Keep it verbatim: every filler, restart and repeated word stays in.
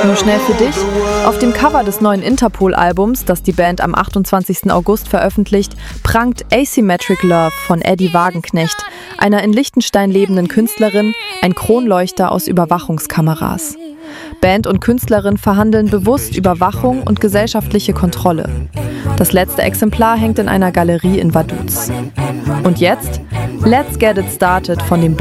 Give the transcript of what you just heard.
Nur schnell für dich. Auf dem Cover des neuen Interpol-Albums, das die Band am achtundzwanzigsten August veröffentlicht, prangt Asymmetric Love von Eddie Wagenknecht, einer in Liechtenstein lebenden Künstlerin, ein Kronleuchter aus Überwachungskameras. Band und Künstlerin verhandeln bewusst Überwachung und gesellschaftliche Kontrolle. Das letzte Exemplar hängt in einer Galerie in Vaduz. Und jetzt, Let's Get It Started von dem